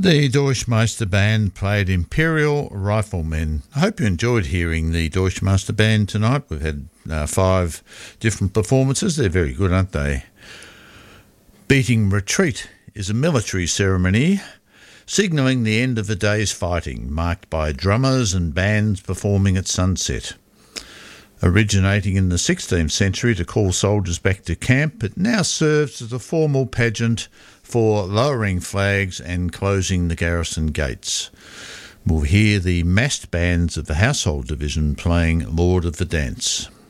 The Deutschmeister Band played Imperial Riflemen. I hope you enjoyed hearing the Deutschmeister Band tonight. We've had 5 different performances. They're very good, aren't they? Beating Retreat is a military ceremony signalling the end of the day's fighting, marked by drummers and bands performing at sunset. Originating in the 16th century to call soldiers back to camp, it now serves as a formal pageant for lowering flags and closing the garrison gates. We'll hear the massed bands of the Household Division playing Lord of the Dance.